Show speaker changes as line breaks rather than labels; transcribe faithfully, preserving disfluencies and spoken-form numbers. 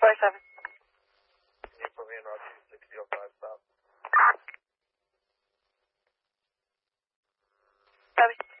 four seven.
Can you put me in route two sixty oh five stop?
Copy.